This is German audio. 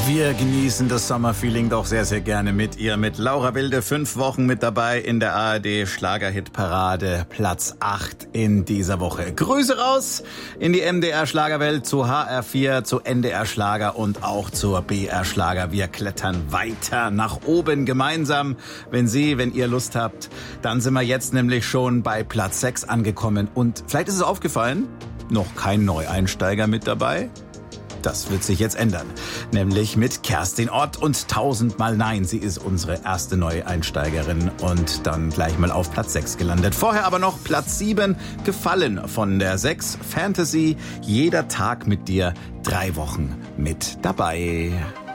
Wir genießen das Sommerfeeling doch sehr, sehr gerne mit ihr. Mit Laura Wilde 5 Wochen mit dabei in der ARD Schlagerhitparade, Platz 8 in dieser Woche. Grüße raus in die MDR Schlagerwelt, zu HR4, zu NDR Schlager und auch zur BR Schlager. Wir klettern weiter nach oben gemeinsam. Wenn ihr Lust habt, dann sind wir jetzt nämlich schon bei Platz 6 angekommen. Und vielleicht ist es aufgefallen, noch kein Neueinsteiger mit dabei. Das wird sich jetzt ändern, nämlich mit Kerstin Ott und 1000-mal Nein. Sie ist unsere erste Neueinsteigerin und dann gleich mal auf Platz 6 gelandet. Vorher aber noch Platz 7, gefallen von der 6, Fantasy, jeder Tag mit dir, 3 Wochen mit dabei.